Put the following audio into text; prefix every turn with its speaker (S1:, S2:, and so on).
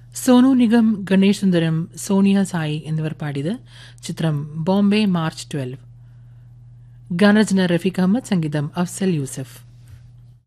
S1: സോനു നിഗം, ഗണേഷ് സുന്ദരം, സോണിയ സായി എന്നിവർ പാടിയത്. ചിത്രം ബോംബെ മാർച്ച് 12. ഗാനരചന റഫീഖ് അഹമ്മദ്, സംഗീതം അഫ്സൽ യൂസഫ്.